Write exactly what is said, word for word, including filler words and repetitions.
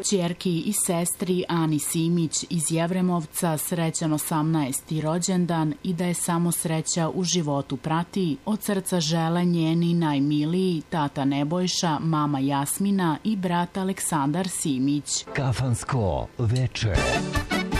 Ćerki i sestri Ani Simić iz Jevremovca srećan osamnaesti rođendan i da je samo sreća u životu prati, od srca žele njeni najmiliji tata Nebojša, mama Jasmina i brat Aleksandar Simić. Kafansko veče.